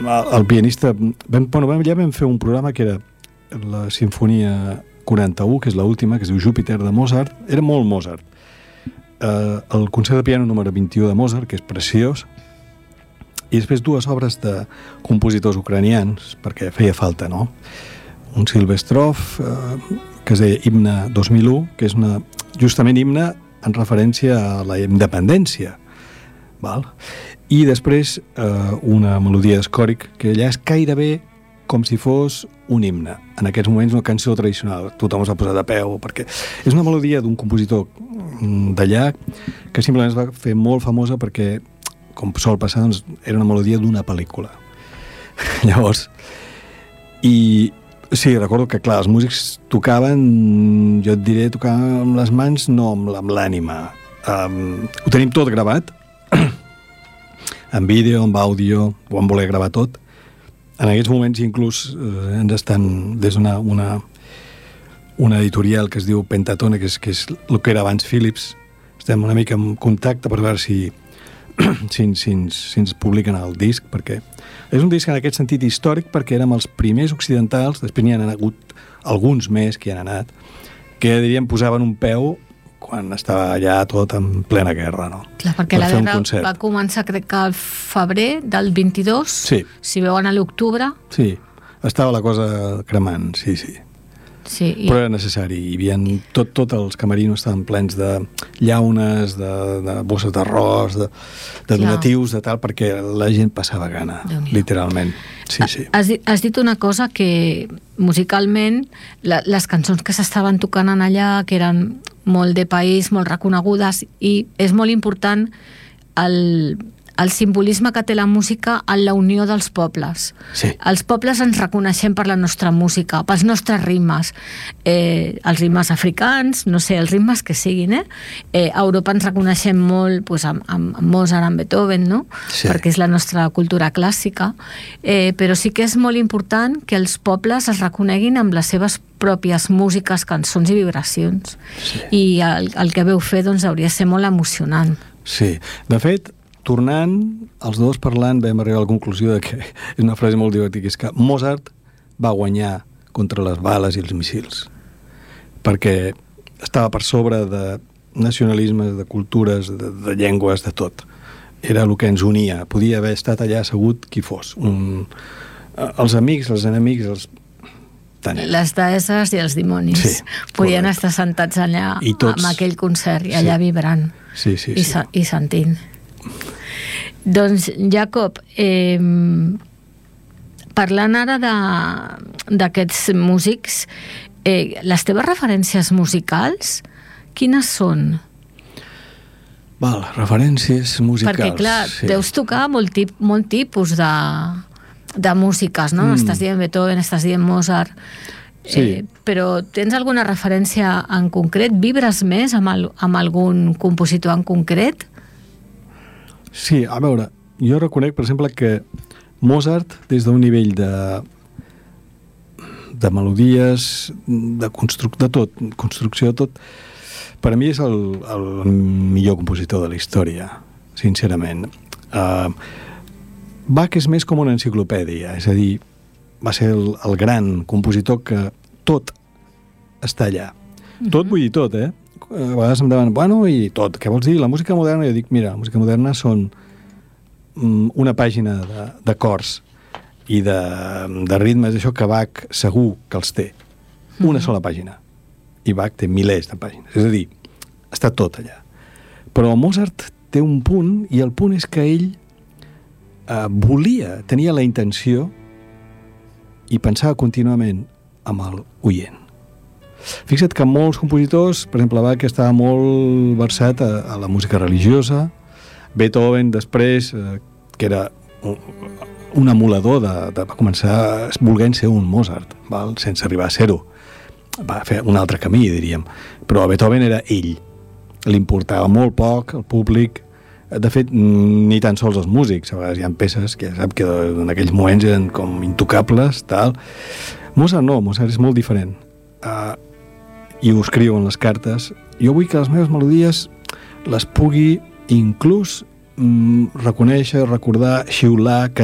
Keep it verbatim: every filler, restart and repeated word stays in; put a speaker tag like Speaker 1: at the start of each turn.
Speaker 1: el pianista... Vam, bueno, ja vam fer un programa que era la Simfonia quaranta-u, que és l'última, que es diu Júpiter, de Mozart. Era molt Mozart. Uh, el concert de piano número vint-i-u de Mozart, que és preciós, i després dues obres de compositors ucranians, perquè feia falta, no? Un Silvestrov, uh, que es deia Himne dos mil u, que és una, justament himne en referència a la independència, val? I després uh, una melodia d'Escòric, que allà és gairebé com si fos un himne. En aquests moments una cançó tradicional, tothom s'ha posat de peu, perquè és una melodia d'un compositor d'allà que simplement es va fer molt famosa perquè, com sol passar, doncs, era una melodia d'una pel·lícula. Llavors, i sí, recordo que, clar, els músics tocaven, jo et diré, tocaven amb les mans, no amb l'ànima. Um, ho tenim tot gravat, en vídeo, en àudio, ho vam voler gravar tot. En aquests moments inclús eh, ens estan, des d'una una, una editorial que es diu Pentatone, que és, que és el que era abans Philips, estem una mica en contacte per veure si, si, si, ens, si ens publiquen el disc, perquè és un disc en aquest sentit històric, perquè érem els primers occidentals, després n'hi han hagut alguns més que hi han anat, que diríem posaven un peu quan estava allà tot en plena guerra, no?
Speaker 2: Clar, perquè la guerra va començar, crec que al febrer del vint-i-dos,
Speaker 1: sí.
Speaker 2: Si veuen a l'octubre...
Speaker 1: Sí, estava la cosa cremant, sí, sí.
Speaker 2: Sí, i...
Speaker 1: Però era necessari, hi havia tot, tot els camerinos estaven plens de llaunes, de, de bosses d'arròs, de, de donatius, de tal, perquè la gent passava gana, literalment. Sí, sí.
Speaker 2: Has, has dit una cosa que musicalment la, les cançons que s'estaven tocant en allà, que eren molt de país, molt reconegudes, i és molt important el, el simbolisme que té la música en la unió dels pobles.
Speaker 1: Sí.
Speaker 2: Els pobles ens reconeixem per la nostra música, pels nostres ritmes, eh, els ritmes africans, no sé, els ritmes que siguin, eh? eh a Europa ens reconeixem molt pues, amb, amb Mozart, amb Beethoven, no?
Speaker 1: Sí.
Speaker 2: Perquè és la nostra cultura clàssica, eh, però sí que és molt important que els pobles es reconeguin amb les seves pròpies músiques, cançons i vibracions.
Speaker 1: Sí.
Speaker 2: I el, el que veu fer doncs, hauria de ser molt emocionant.
Speaker 1: Sí. De fet, tornant, els dos parlant, vam arribar a la conclusió de que és una frase molt divertida, que és que Mozart va guanyar contra les bales i els missils, perquè estava per sobre de nacionalismes, de cultures, de, de llengües, de tot. Era el que ens unia. Podia haver estat allà assegut qui fos. Un, els amics, els enemics, els... Tant.
Speaker 2: Les deesses i els dimonis
Speaker 1: sí,
Speaker 2: podien
Speaker 1: correcte.
Speaker 2: Estar sentats allà
Speaker 1: tots...
Speaker 2: amb aquell concert i allà sí. Vibrant
Speaker 1: sí, sí,
Speaker 2: i,
Speaker 1: sí.
Speaker 2: i sentint. Doncs, Jacob, eh, parlant ara d'aquests músics, eh, les teves referències musicals, quines són?
Speaker 1: Val, referències musicals.
Speaker 2: Perquè, clar,
Speaker 1: sí.
Speaker 2: deus tocar molt, tip, molt tipus de, de músiques, no? Mm. Estàs dient Beethoven, estàs dient Mozart...
Speaker 1: Sí.
Speaker 2: Eh, però tens alguna referència en concret? Vibres més amb, el, amb algun compositor en concret?
Speaker 1: Sí, a veure, jo reconec, per exemple, que Mozart, des d'un nivell de de melodies, de, construc, de tot, construcció de tot, per a mi és el, el millor compositor de la història, sincerament. Uh, Bach és més com una enciclopèdia, és a dir, va ser el, el gran compositor que tot està allà. Mm-hmm. Tot vull dir tot, eh? A vegades em demanen, bueno, i tot, què vols dir? La música moderna? Jo dic, mira, la música moderna són mm, una pàgina de, de cors i de, de ritmes, això que Bach segur que els té. Una mm-hmm. sola pàgina. I Bach té milers de pàgines. És a dir, està tot allà. Però Mozart té un punt, i el punt és que ell eh, volia, tenia la intenció i pensava contínuament amb el oient. Fixa't que molts compositors, per exemple, Bach estava molt versat a, a la música religiosa, Beethoven després, eh, que era un, un emulador de, de, va començar volent ser un Mozart, val? Sense arribar a ser-ho. Va fer un altre camí, diríem. Però Beethoven era ell. Li importava molt poc el públic. De fet, ni tan sols els músics. A vegades hi ha peces que ja sap que en aquells moments eren com intocables, tal. Mozart no, Mozart és molt diferent. Uh, I ho escriu en les cartes. Jo vull que les meves melodies les pugui inclús mm, reconèixer, recordar, xiular,